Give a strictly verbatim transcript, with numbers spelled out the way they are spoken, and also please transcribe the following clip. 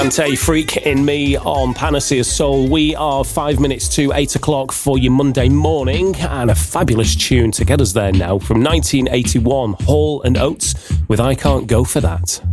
Dante, Freak in Me on Panacea Soul. We are five minutes to eight o'clock for your Monday morning, and a fabulous tune to get us there now from nineteen eighty-one, Hall and Oates with I Can't Go For That.